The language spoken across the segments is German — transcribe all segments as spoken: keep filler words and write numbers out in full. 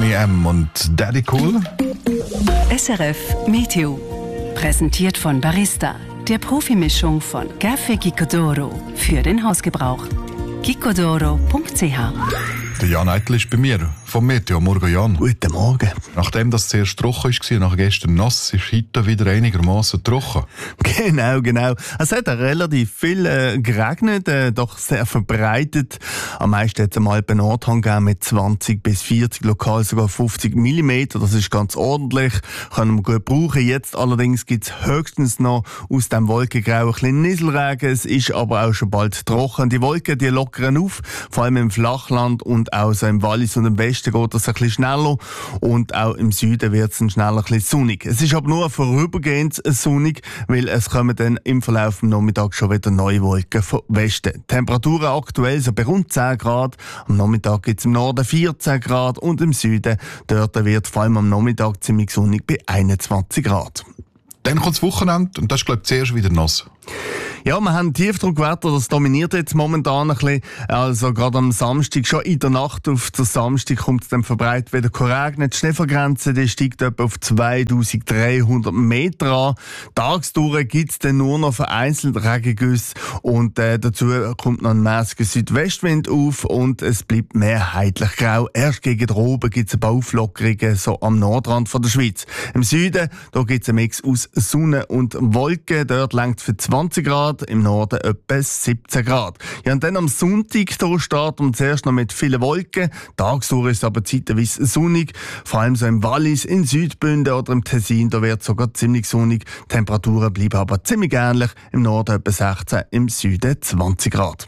Boney M. und Daddy Cool. S R F Meteo. Präsentiert von Barista, der Profimischung von Café Gicodoro für den Hausgebrauch. gicodoro punkt c h. Der Jan Eitel ist bei mir vom Meteo. Morgen, Jan. Guten Morgen. Nachdem das zuerst trocken war, nach gestern nass, ist heute wieder einigermaßen trocken. Genau, genau. Es hat relativ viel äh, geregnet, äh, doch sehr verbreitet. Am meisten hat es am Alpen Nordhang gegeben mit zwanzig bis vierzig, lokal sogar fünfzig Millimeter. Das ist ganz ordentlich, können wir gut brauchen. Jetzt allerdings gibt es höchstens noch aus dem Wolkengrau ein bisschen Nieselregen. Es ist aber auch schon bald trocken. Die Wolken, die lockern auf, vor allem im Flachland und auch so im Wallis und im Westen geht das ein bisschen schneller und auch im Süden wird es dann schneller ein bisschen sonnig. Es ist aber nur vorübergehend sonnig, weil es kommen dann im Verlauf des Nachmittags schon wieder neue Wolken vom Westen. Temperaturen aktuell so bei rund zehn Grad. Am Nachmittag gibt es im Norden vierzehn Grad und im Süden dort wird vor allem am Nachmittag ziemlich sonnig bei einundzwanzig Grad. Dann kommt das Wochenende und das ist, glaube ich, zuerst wieder nass. Ja, wir haben Tiefdruckwetter, das dominiert jetzt momentan ein bisschen. Also gerade am Samstag, schon in der Nacht auf den Samstag kommt es dann verbreitet wieder regnen. Die Schneefallgrenze die steigt etwa auf zweitausenddreihundert Meter an. Tagsdurch gibt es dann nur noch vereinzelt Regengüsse und äh, dazu kommt noch ein mäßiger Südwestwind auf und es bleibt mehrheitlich grau. Erst gegen oben gibt es ein paar Auflockerungen so am Nordrand von der Schweiz. Im Süden da gibt es einen Mix aus Sonne und Wolken. Dort langt für zwanzig Grad, im Norden etwa siebzehn Grad. Ja, und dann am Sonntag hier starten wir zuerst noch mit vielen Wolken. Tagsüber ist es aber zeitweise sonnig. Vor allem so im Wallis, in Südbünden oder im Tessin, da wird es sogar ziemlich sonnig. Die Temperaturen bleiben aber ziemlich ähnlich. Im Norden etwa sechzehn, im Süden zwanzig Grad.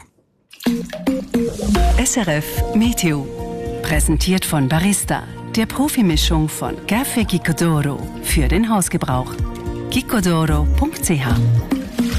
S R F Meteo. Präsentiert von Barista, der Profimischung von Café Gicodoro für den Hausgebrauch. gicodoro punkt c h.